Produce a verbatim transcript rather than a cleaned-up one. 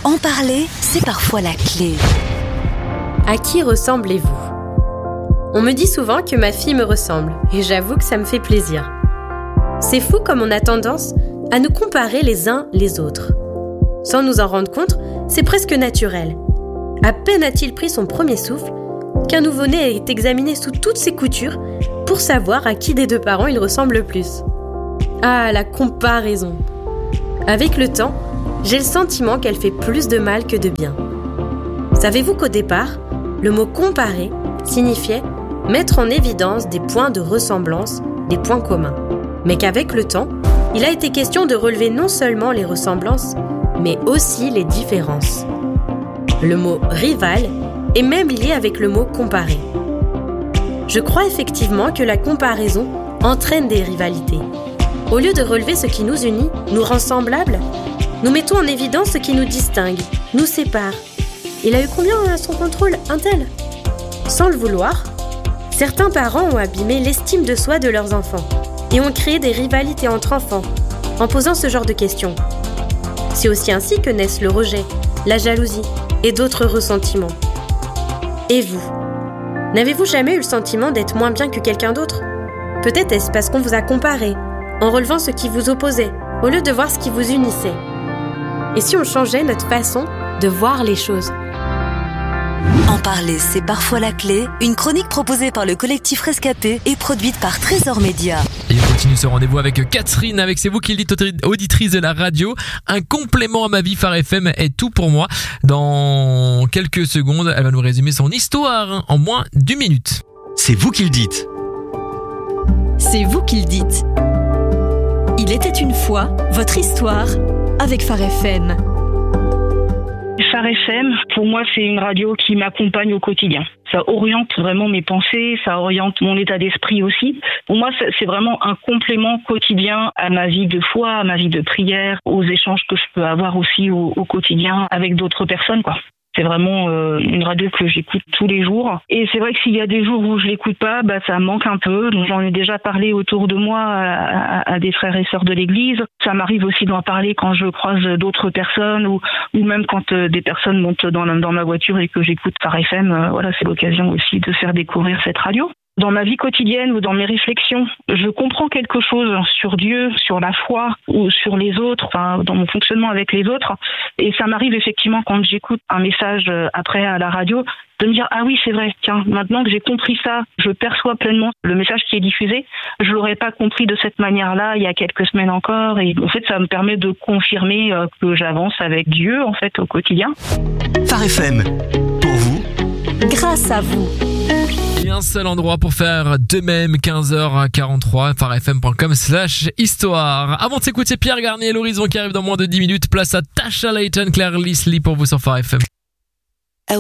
En parler, c'est parfois la clé. À qui ressemblez-vous ? On me dit souvent que ma fille me ressemble, et j'avoue que ça me fait plaisir. C'est fou comme on a tendance à nous comparer les uns les autres. Sans nous en rendre compte, c'est presque naturel. À peine a-t-il pris son premier souffle, qu'un nouveau-né est examiné sous toutes ses coutures pour savoir à qui des deux parents il ressemble le plus. Ah, la comparaison. Avec le temps, j'ai le sentiment qu'elle fait plus de mal que de bien. Savez-vous qu'au départ, le mot « comparer » signifiait mettre en évidence des points de ressemblance, des points communs. Mais qu'avec le temps, il a été question de relever non seulement les ressemblances, mais aussi les différences. Le mot « rival » est même lié avec le mot « comparer ». Je crois effectivement que la comparaison entraîne des rivalités. Au lieu de relever ce qui nous unit, nous rend semblables, nous mettons en évidence ce qui nous distingue, nous sépare. Il a eu combien à son contrôle, un tel ? Sans le vouloir, certains parents ont abîmé l'estime de soi de leurs enfants et ont créé des rivalités entre enfants en posant ce genre de questions. C'est aussi ainsi que naissent le rejet, la jalousie et d'autres ressentiments. Et vous ? N'avez-vous jamais eu le sentiment d'être moins bien que quelqu'un d'autre ? Peut-être est-ce parce qu'on vous a comparé, en relevant ce qui vous opposait, au lieu de voir ce qui vous unissait. Et si on changeait notre façon de voir les choses ? En parler, c'est parfois la clé. Une chronique proposée par le collectif Rescapé et produite par Trésor Média. Et on continue ce rendez-vous avec Catherine, avec C'est vous qui le dites, auditrice de la radio. Un complément à ma vie, Phare F M est tout pour moi. Dans quelques secondes, elle va nous résumer son histoire en moins d'une minute. C'est vous qui le dites. C'est vous qui le dites. Il était une fois votre histoire avec Phare F M. Phare F M, pour moi, c'est une radio qui m'accompagne au quotidien. Ça oriente vraiment mes pensées, ça oriente mon état d'esprit aussi. Pour moi, c'est vraiment un complément quotidien à ma vie de foi, à ma vie de prière, aux échanges que je peux avoir aussi au, au quotidien avec d'autres personnes, quoi. C'est vraiment euh, une radio que j'écoute tous les jours. Et c'est vrai que s'il y a des jours où je l'écoute pas, bah ça manque un peu. Donc j'en ai déjà parlé autour de moi à, à, à des frères et sœurs de l'église. Ça m'arrive aussi d'en parler quand je croise d'autres personnes ou, ou même quand euh, des personnes montent dans, dans ma voiture et que j'écoute Phare F M. Euh, voilà, c'est l'occasion aussi de faire découvrir cette radio. Dans ma vie quotidienne ou dans mes réflexions, je comprends quelque chose sur Dieu, sur la foi ou sur les autres, enfin, dans mon fonctionnement avec les autres. Et ça m'arrive effectivement quand j'écoute un message après à la radio de me dire « Ah oui, c'est vrai, tiens, maintenant que j'ai compris ça, je perçois pleinement le message qui est diffusé. Je l'aurais pas compris de cette manière-là il y a quelques semaines encore. » Et en fait, ça me permet de confirmer que j'avance avec Dieu en fait au quotidien. Phare F M, pour vous, grâce à vous. Et un seul endroit pour faire de même, quinze heures quarante-trois, pharefm.com slash histoire. Avant de s'écouter Pierre Garnier et l'Horizon qui arrive dans moins de dix minutes, place à Tasha Layton, Claire Lisley pour vous sur Phare F M.